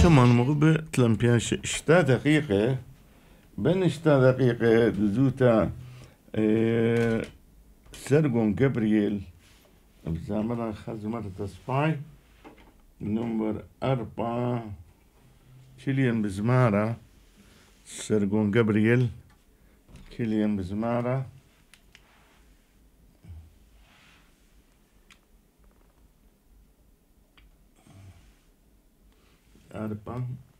كمان مغبى تلمبيان اشتا دقيقة بين اشتا دقيقة دزوتا سيرجون جابرييل بزامرة خزمرة سباي نمبر 4 كيليان بزمارة سيرجون جابرييل كيليان بزمارة أربعة